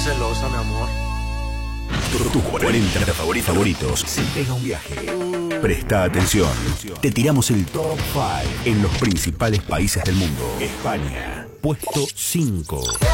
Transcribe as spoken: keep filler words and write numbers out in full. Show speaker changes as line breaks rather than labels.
celosa, mi amor.
Tus cuarenta favoritos, favoritos. Se pega un viaje. Presta atención. Te tiramos el top cinco en los principales países del mundo. España, puesto cinco.